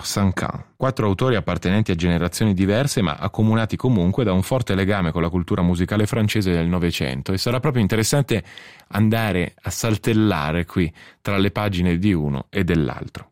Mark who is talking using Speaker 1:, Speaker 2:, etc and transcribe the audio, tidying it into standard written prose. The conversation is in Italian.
Speaker 1: Saint-Can. 4 autori appartenenti a generazioni diverse ma accomunati comunque da un forte legame con la cultura musicale francese del Novecento, e sarà proprio interessante andare a saltellare qui tra le pagine di uno e dell'altro.